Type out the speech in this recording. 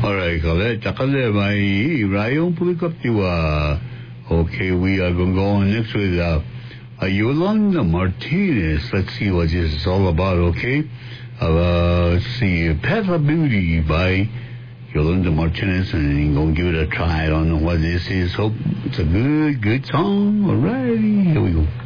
Alright, Colette. Takale mai Ryan Pulikaptiwa. Okay, we are going to go on next with Yolanda Martinez. Let's see what this is all about, okay? Let's see, Peppa Beauty by Yolanda Martinez, and I'm going to give it a try. I don't know what this is. Hope it's a good song. Alrighty, here we go.